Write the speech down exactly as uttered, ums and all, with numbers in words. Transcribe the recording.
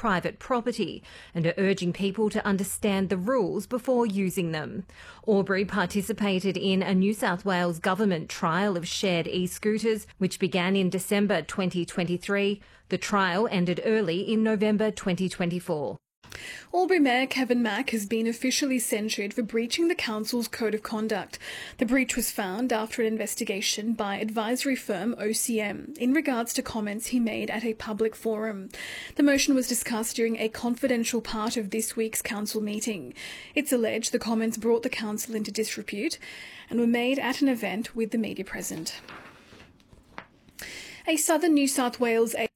private property and are urging people to understand the rules before using them. Albury participated in a New South Wales government trial of shared e-scooters, which began in December twenty twenty-three. The trial ended early in November twenty twenty-four. Albury Mayor Kevin Mack has been officially censured for breaching the council's code of conduct. The breach was found after an investigation by advisory firm O C M in regards to comments he made at a public forum. The motion was discussed during a confidential part of this week's council meeting. It's alleged the comments brought the council into disrepute and were made at an event with the media present. A Southern New South Wales